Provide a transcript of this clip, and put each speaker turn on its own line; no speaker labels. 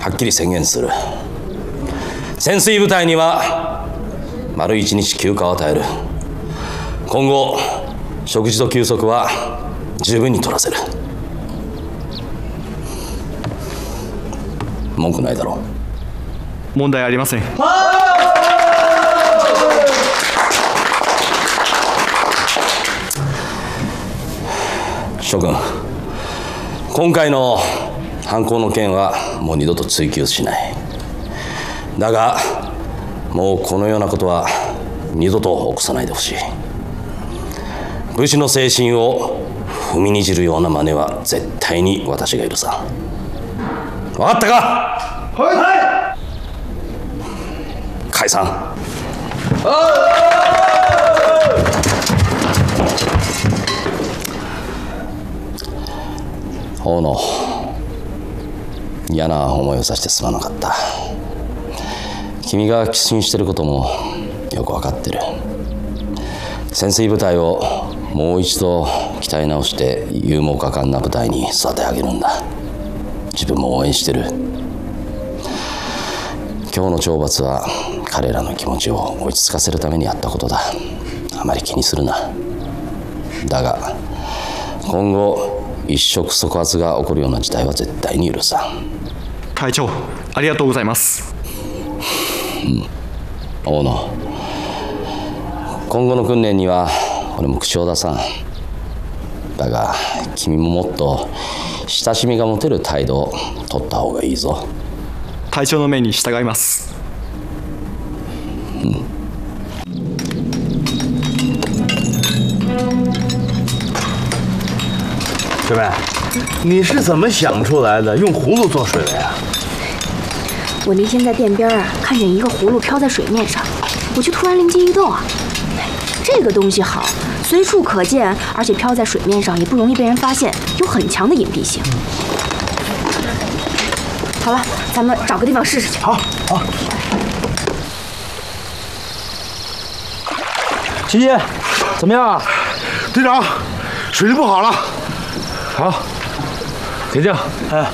はっきり宣言する。潜水部隊には丸1日休暇を与える。今後食事と休息は十分に取らせる。文句ないだろう。
問題ありません。
諸君、今回の犯行の件はもう二度と追及しない。だがもうこのようなことは二度と起こさないでほしい。武士の精神を踏みにじるような真似は絶対に私が許さん。分かったか？はい。解散。大野、嫌な思いをさせてすまなかった。君が寄進してることもよく分かってる。潜水部隊をもう一度鍛え直して勇猛果敢な部隊に育て上げるんだ。自分も応援してる。今日の懲罰は彼らの気持ちを落ち着かせるためにやったことだ。あまり気にするな。だが今後一触即発が起こるような事態は絶対に許さん。
隊長、ありがとうございます。
大野、今後の訓練には俺も口を出さん。だが君ももっと親しみが持てる態度を取った方がいいぞ。
隊长の命に従います。
师妹，你是怎么想出来的用葫芦做水的呀？
我那天在店边啊，看见一个葫芦飘在水面上，我就突然灵机一动啊，这个东西好，随处可见，而且飘在水面上也不容易被人发现，有很强的隐蔽性。好了，咱们找个地方试试去。
好，好。
琪琪，怎么样啊？
队长，水力不好了。
好，铁匠，